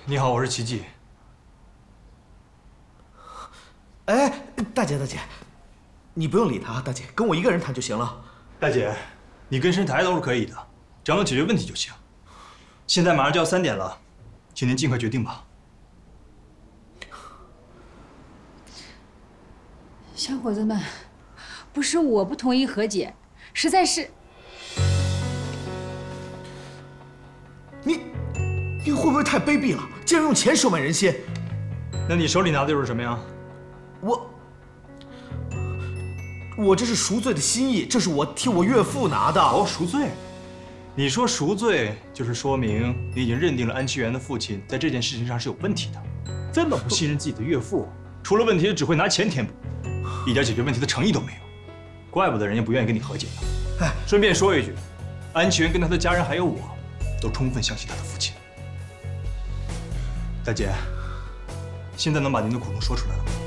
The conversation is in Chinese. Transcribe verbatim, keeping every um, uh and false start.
你好，我是齐记。 哎，大姐大姐，你不用理他，大姐，跟我一个人谈就行了。 大姐，你跟神台都是可以的，只要能解决问题就行。现在马上就要三点了，请您尽快决定吧。 小伙子们，不是我不同意和解，实在是…… 你，你会不会太卑鄙了？竟然用钱收买人心！ 那你手里拿的又是什么呀？ 我，我这是赎罪的心意，这是我替我岳父拿的。 哦，赎罪。你说赎罪，就是说明你已经认定了安七元的父亲在这件事情上是有问题的。这么不信任自己的岳父，出了问题只会拿钱填补，一点解决问题的诚意都没有。怪不得人家不愿意跟你和解呢。哎，顺便说一句，安七元跟他的家人还有我，都充分相信他的父亲。大姐，现在能把您的苦衷说出来了吗？